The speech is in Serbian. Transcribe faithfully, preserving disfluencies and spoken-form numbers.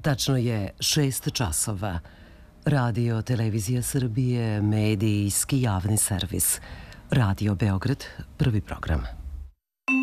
Tačno je šest časova. Radio Televizija Srbije, medijski javni servis. Radio Beograd, prvi program.